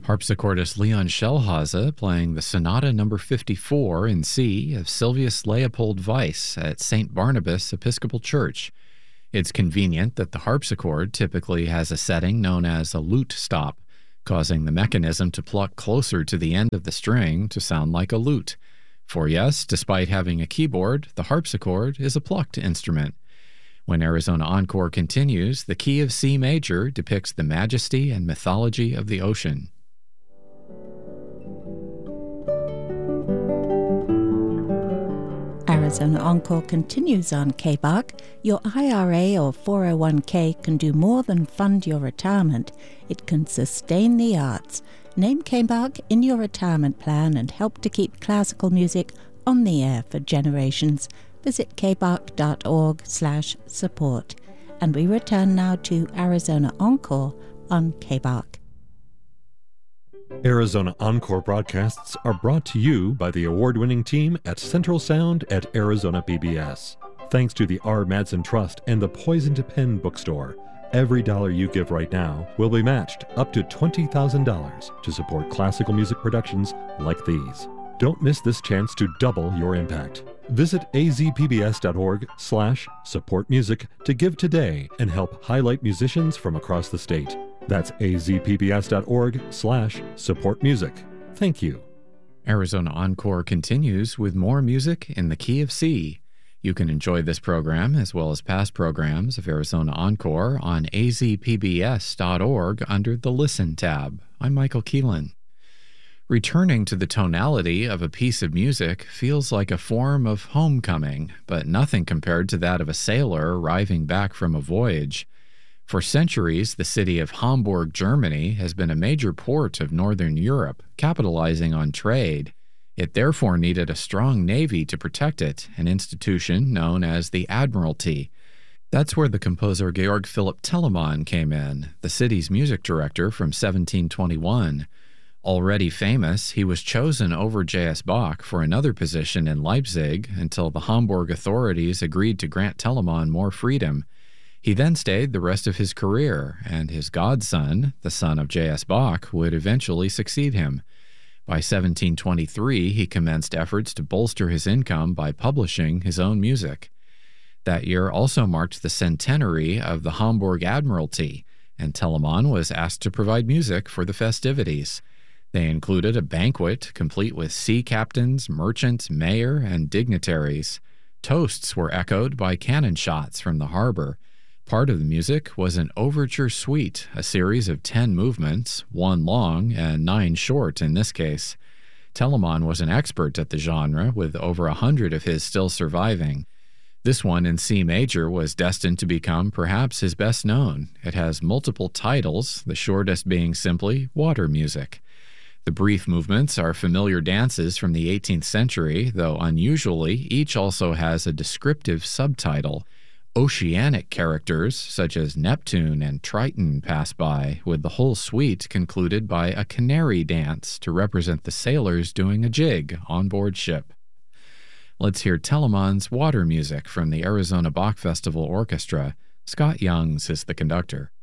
Harpsichordist Leon Schellhase playing the Sonata No. 54 in C of Silvius Leopold Weiss at St. Barnabas Episcopal Church. It's convenient that the harpsichord typically has a setting known as a lute stop, causing the mechanism to pluck closer to the end of the string to sound like a lute. For yes, despite having a keyboard, the harpsichord is a plucked instrument. When Arizona Encore continues, the key of C major depicts the majesty and mythology of the ocean. Arizona Encore continues on KBARC. Your IRA or 401k can do more than fund your retirement. It can sustain the arts. Name KBARC in your retirement plan and help to keep classical music on the air for generations. Visit kbark.org/support. And we return now to Arizona Encore on KBARC. Arizona Encore broadcasts are brought to you by the award-winning team at Central Sound at Arizona PBS. Thanks to the R. Madsen Trust and the Poison to Pen bookstore, every dollar you give right now will be matched up to $20,000 to support classical music productions like these. Don't miss this chance to double your impact. Visit azpbs.org/supportmusic to give today and help highlight musicians from across the state. That's azpbs.org/supportmusic. Thank you. Arizona Encore continues with more music in the key of C. You can enjoy this program as well as past programs of Arizona Encore on azpbs.org under the Listen tab. I'm Michael Keelan. Returning to the tonality of a piece of music feels like a form of homecoming, but nothing compared to that of a sailor arriving back from a voyage. For centuries, the city of Hamburg, Germany, has been a major port of northern Europe, capitalizing on trade. It therefore needed a strong navy to protect it, an institution known as the Admiralty. That's where the composer Georg Philipp Telemann came in, the city's music director from 1721. Already famous, he was chosen over J.S. Bach for another position in Leipzig until the Hamburg authorities agreed to grant Telemann more freedom. He then stayed the rest of his career, and his godson, the son of J.S. Bach, would eventually succeed him. By 1723, he commenced efforts to bolster his income by publishing his own music. That year also marked the centenary of the Hamburg Admiralty, and Telemann was asked to provide music for the festivities. They included a banquet complete with sea captains, merchants, mayor, and dignitaries. Toasts were echoed by cannon shots from the harbor. Part of the music was an overture suite, a series of 10 movements, 1 long and 9 short in this case. Telemann was an expert at the genre, with over 100 of his still surviving. This one in C major was destined to become perhaps his best known. It has multiple titles, the shortest being simply Water Music. The brief movements are familiar dances from the 18th century, though unusually, each also has a descriptive subtitle. Oceanic characters such as Neptune and Triton pass by, with the whole suite concluded by a canary dance to represent the sailors doing a jig on board ship. Let's hear Telemann's Water Music from the Arizona Bach Festival Orchestra. Scott Youngs is the conductor.